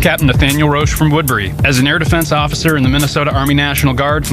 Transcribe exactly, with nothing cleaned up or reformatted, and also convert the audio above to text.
I'm Captain Nathaniel Roche from Woodbury. As an air defense officer in the Minnesota Army National Guard,